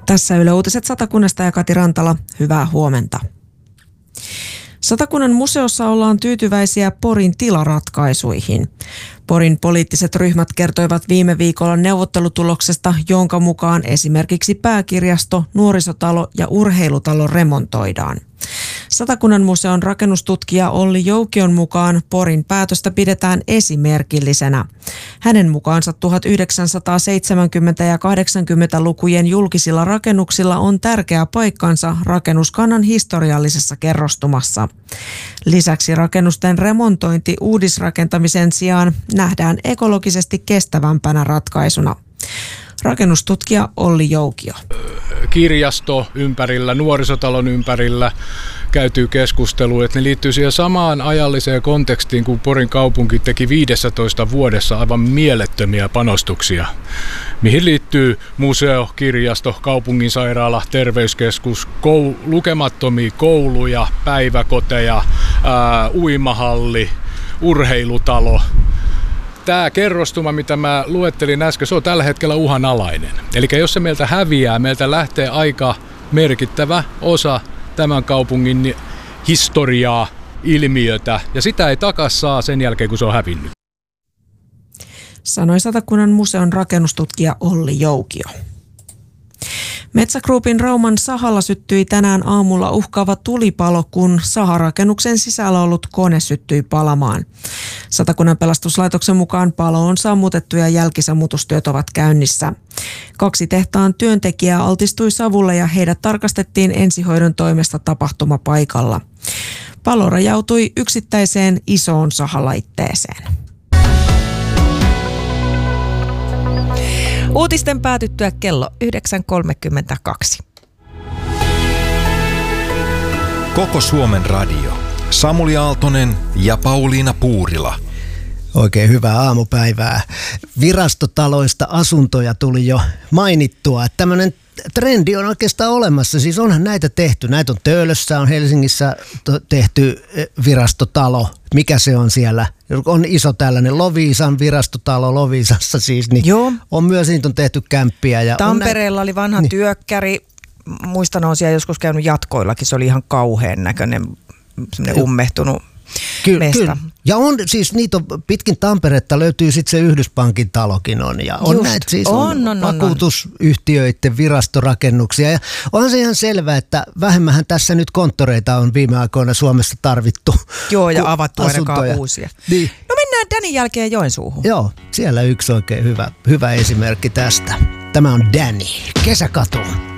Tässä Yle Uutiset Satakunnasta ja Kati Rantala. Hyvää huomenta. Satakunnan museossa ollaan tyytyväisiä Porin tilaratkaisuihin. Porin poliittiset ryhmät kertoivat viime viikolla neuvottelutuloksesta, jonka mukaan esimerkiksi pääkirjasto, nuorisotalo ja urheilutalo remontoidaan. Satakunnan museon rakennustutkija Olli Joukion mukaan Porin päätöstä pidetään esimerkillisenä. Hänen mukaansa 1970- ja 80-lukujen julkisilla rakennuksilla on tärkeä paikkansa rakennuskannan historiallisessa kerrostumassa. Lisäksi rakennusten remontointi uudisrakentamisen sijaan nähdään ekologisesti kestävämpänä ratkaisuna. Rakennustutkija Olli Joukio. Kirjasto ympärillä, nuorisotalon ympärillä käytyy keskustelua, että ne liittyy siihen samaan ajalliseen kontekstiin, kun Porin kaupunki teki 15 vuodessa aivan mielettömiä panostuksia, mihin liittyy museo, kirjasto, kaupunginsairaala, terveyskeskus, lukemattomia kouluja, päiväkoteja, uimahalli, urheilutalo. Tämä kerrostuma, mitä mä luettelin äsken, se on tällä hetkellä uhanalainen. Eli jos se meiltä häviää, meiltä lähtee aika merkittävä osa tämän kaupungin historiaa, ilmiötä, ja sitä ei takas saa sen jälkeen, kun se on hävinnyt. Sanoi Satakunnan museon rakennustutkija Olli Joukio. Metsä Groupin Rauman sahalla syttyi tänään aamulla uhkaava tulipalo, kun saharakennuksen sisällä ollut kone syttyi palamaan. Satakunnan pelastuslaitoksen mukaan palo on sammutettu ja jälkisammutustyöt ovat käynnissä. 2 tehtaan työntekijää altistui savulle ja heidät tarkastettiin ensihoidon toimesta tapahtumapaikalla. Palo rajautui yksittäiseen isoon sahalaitteeseen. Uutisten päätyttyä kello 9.32. Koko Suomen radio. Samuli Aaltonen ja Pauliina Puurila. Oikein hyvää aamupäivää. Virastotaloista asuntoja tuli jo mainittua. Tämmöinen trendi on oikeastaan olemassa. Siis onhan näitä tehty. Näitä on Töölössä, on Helsingissä tehty virastotalo. Mikä se on siellä? On iso tällainen Loviisan virastotalo Loviisassa siis. Niin joo. On myös, niitä on tehty kämppiä. Ja Tampereella oli vanha työkkäri. Muistan, olen siellä joskus käynyt jatkoillakin. Se oli ihan kauhean näköinen, semmoinen ummehtunut mesta. Kyllä. Ja on siis niitä on, pitkin Tamperetta löytyy sitten se Yhdyspankin talokin on. Ja on näitä siis on vakuutusyhtiöiden virastorakennuksia. Ja onhan se ihan selvää, että vähemmähän tässä nyt konttoreita on viime aikoina Suomessa tarvittu. Joo, ja avattu ainakaan uusia. Niin. No mennään Danin jälkeen Joensuuhun. Joo, siellä yksi oikein hyvä esimerkki tästä. Tämä on Danny, Kesäkatu.